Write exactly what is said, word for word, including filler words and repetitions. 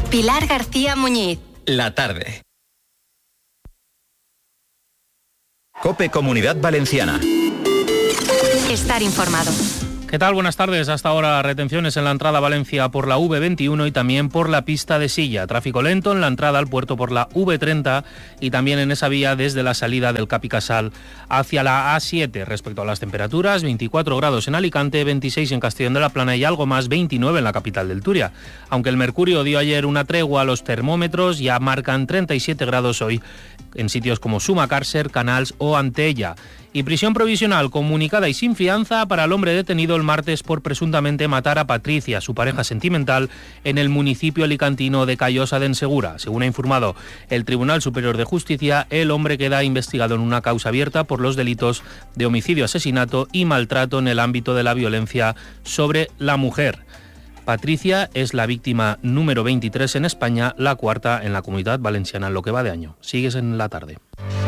Pilar García Muñiz. La tarde. COPE Comunidad Valenciana. Estar informado. ¿Qué tal? Buenas tardes. Hasta ahora retenciones en la entrada a Valencia por la V veintiuno y también por la pista de Silla. Tráfico lento en la entrada al puerto por la V treinta y también en esa vía desde la salida del Capicasal hacia la A siete. Respecto a las temperaturas, veinticuatro grados en Alicante, veintiséis en Castellón de la Plana y algo más, veintinueve en la capital del Turia. Aunque el mercurio dio ayer una tregua, los termómetros ya marcan treinta y siete grados hoy en sitios como Sumacàrcer, Canals o Antella. Y prisión provisional comunicada y sin fianza para el hombre detenido el martes por presuntamente matar a Patricia, su pareja sentimental, en el municipio alicantino de Callosa de Ensegura. Según ha informado el Tribunal Superior de Justicia, el hombre queda investigado en una causa abierta por los delitos de homicidio, asesinato y maltrato en el ámbito de la violencia sobre la mujer. Patricia es la víctima número veintitrés en España, la cuarta en la Comunidad Valenciana en lo que va de año. Sigues en la tarde.